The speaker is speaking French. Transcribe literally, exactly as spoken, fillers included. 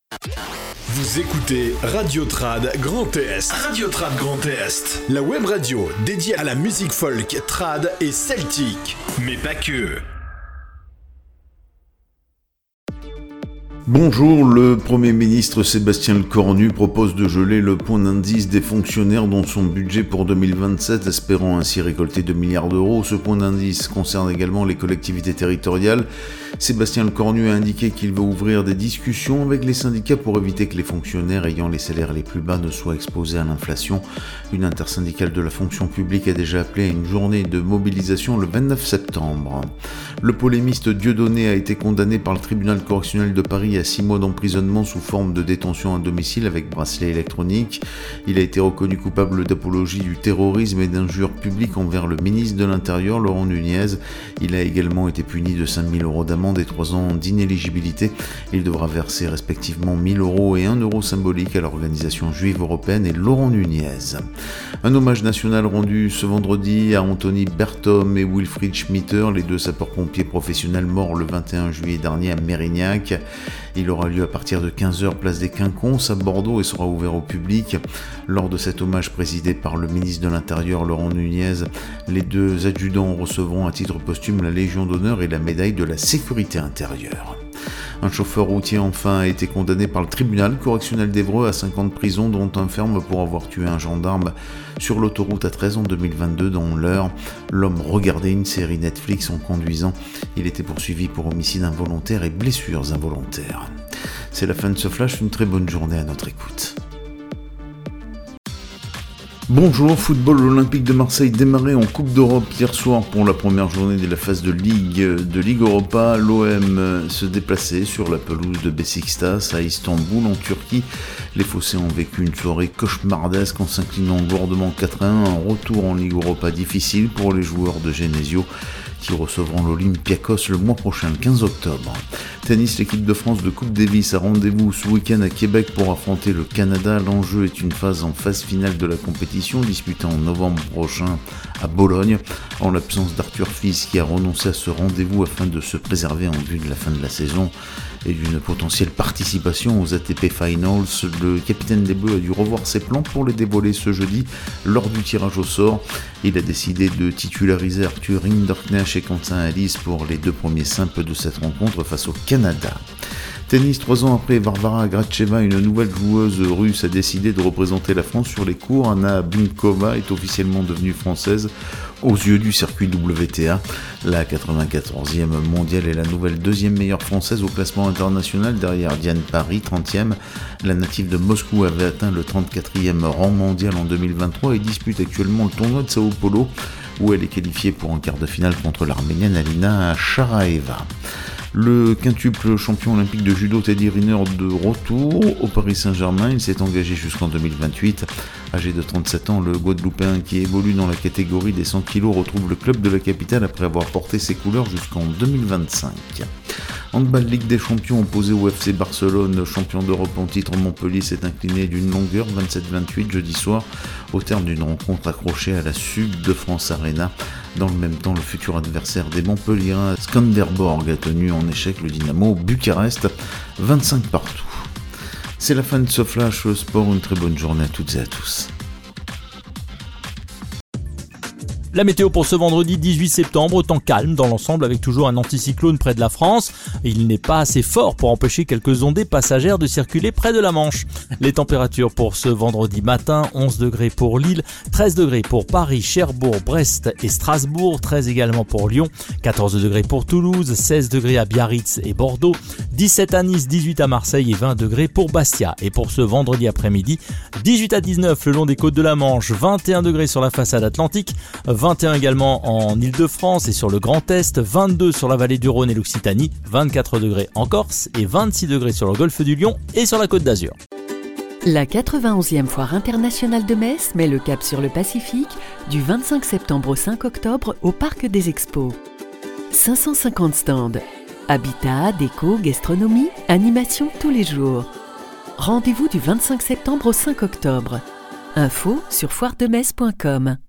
Vous écoutez Radio Trad Grand Est. Radio Trad Grand Est. La web radio dédiée à la musique folk, trad et celtique. Mais pas que. Bonjour, le Premier ministre Sébastien Lecornu propose de geler le point d'indice des fonctionnaires dont son budget pour deux mille vingt-sept, espérant ainsi récolter deux milliards d'euros. Ce point d'indice concerne également les collectivités territoriales. Sébastien Lecornu a indiqué qu'il veut ouvrir des discussions avec les syndicats pour éviter que les fonctionnaires ayant les salaires les plus bas ne soient exposés à l'inflation. Une intersyndicale de la fonction publique a déjà appelé à une journée de mobilisation le vingt-neuf septembre. Le polémiste Dieudonné a été condamné par le tribunal correctionnel de Paris à six mois d'emprisonnement sous forme de détention à domicile avec bracelet électronique. Il a été reconnu coupable d'apologie du terrorisme et d'injures publiques envers le ministre de l'Intérieur, Laurent Nunez. Il a également été puni de cinq mille euros d'amende et trois ans d'inéligibilité. Il devra verser respectivement mille euros et un euro symbolique à l'organisation juive européenne et Laurent Nunez. Un hommage national rendu ce vendredi à Anthony Berthom et Wilfried Schmitter, les deux sapeurs-pompiers professionnels morts le vingt et un juillet dernier à Mérignac. Il aura lieu à partir de quinze heures, place des Quinconces à Bordeaux et sera ouvert au public. Lors de cet hommage présidé par le ministre de l'Intérieur, Laurent Nunez, les deux adjudants recevront à titre posthume la Légion d'honneur et la médaille de la sécurité intérieure. Un chauffeur routier enfin a été condamné par le tribunal correctionnel d'Évreux à cinq ans de prison, dont un ferme pour avoir tué un gendarme sur l'autoroute A treize en deux mille vingt-deux dans l'Eure. L'homme regardait une série Netflix en conduisant. Il était poursuivi pour homicide involontaire et blessures involontaires. C'est la fin de ce flash, une très bonne journée à notre écoute. Bonjour, football olympique de Marseille démarré en Coupe d'Europe hier soir pour la première journée de la phase de Ligue de Ligue Europa. L'O M se déplaçait sur la pelouse de Beşiktaş à Istanbul en Turquie. Les Phocéens ont vécu une soirée cauchemardesque en s'inclinant lourdement quatre à un. Un retour en Ligue Europa difficile pour les joueurs de Genesio qui recevront l'Olympiakos le mois prochain, le quinze octobre. Tennis, l'équipe de France de Coupe Davis a rendez-vous ce week-end à Québec pour affronter le Canada. L'enjeu est une phase en phase finale de la compétition disputée en novembre prochain à Bologne. En l'absence d'Arthur Fils qui a renoncé à ce rendez-vous afin de se préserver en vue de la fin de la saison et d'une potentielle participation aux A T P Finals, le capitaine des Bleus a dû revoir ses plans pour les dévoiler ce jeudi lors du tirage au sort. Il a décidé de titulariser Arthur Rinderknecht et Quentin Alice pour les deux premiers simples de cette rencontre face au Canada. Tennis, trois ans après Varvara Gracheva, une nouvelle joueuse russe a décidé de représenter la France sur les cours. Anna Blinkova est officiellement devenue française aux yeux du circuit W T A. La quatre-vingt-quatorzième mondiale est la nouvelle deuxième meilleure française au classement international derrière Diane Paris, trentième. La native de Moscou avait atteint le trente-quatrième rang mondial en deux mille vingt-trois et dispute actuellement le tournoi de Sao Paulo où elle est qualifiée pour un quart de finale contre l'Arménienne Alina Sharaeva. Le quintuple champion olympique de judo Teddy Riner de retour au Paris Saint-Germain. Il s'est engagé jusqu'en deux mille vingt-huit. Âgé de trente-sept ans, le Guadeloupéen qui évolue dans la catégorie des cent kilos retrouve le club de la capitale après avoir porté ses couleurs jusqu'en deux mille vingt-cinq. Handball Ligue des Champions opposé au F C Barcelone, le champion d'Europe en titre Montpellier s'est incliné d'une longueur vingt-sept vingt-huit jeudi soir au terme d'une rencontre accrochée à la Sud de France Arena. Dans le même temps, le futur adversaire des Montpelliérains, Skanderborg, a tenu en échec le Dynamo Bucarest, vingt-cinq partout. C'est la fin de ce flash sport, une très bonne journée à toutes et à tous. La météo pour ce vendredi dix-huit septembre, temps calme dans l'ensemble avec toujours un anticyclone près de la France. Il n'est pas assez fort pour empêcher quelques ondées passagères de circuler près de la Manche. Les températures pour ce vendredi matin, onze degrés pour Lille, treize degrés pour Paris, Cherbourg, Brest et Strasbourg, treize également pour Lyon, quatorze degrés pour Toulouse, seize degrés à Biarritz et Bordeaux, dix-sept à Nice, dix-huit à Marseille et vingt degrés pour Bastia. Et pour ce vendredi après-midi, dix-huit à dix-neuf le long des côtes de la Manche, vingt et un degrés sur la façade atlantique, vingt et un également en Île-de-France et sur le Grand Est, vingt-deux sur la vallée du Rhône et l'Occitanie, vingt-quatre degrés en Corse et vingt-six degrés sur le golfe du Lion et sur la Côte d'Azur. La quatre-vingt-onzième foire internationale de Metz met le cap sur le Pacifique du vingt-cinq septembre au cinq octobre au Parc des Expos. cinq cent cinquante stands. Habitat, déco, gastronomie, animation tous les jours. Rendez-vous du vingt-cinq septembre au cinq octobre. Info sur foire de metz point com.